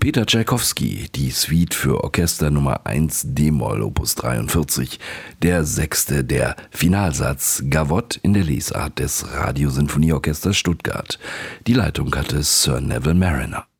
Peter Tschaikowski, die Suite für Orchester Nummer 1 d-Moll Opus 43, der 6. der Finalsatz Gavotte in der Lesart des Radiosinfonieorchesters Stuttgart. Die Leitung hatte Sir Neville Marriner.